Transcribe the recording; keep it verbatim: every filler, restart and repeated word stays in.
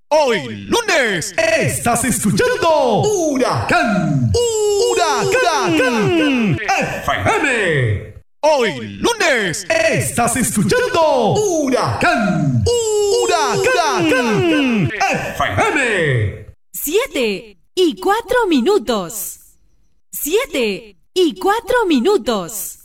Hoy lunes estás escuchando Huracán, Huracán F M. Hoy lunes estás escuchando Huracán, Huracán F M. Siete y cuatro minutos. Siete y cuatro minutos.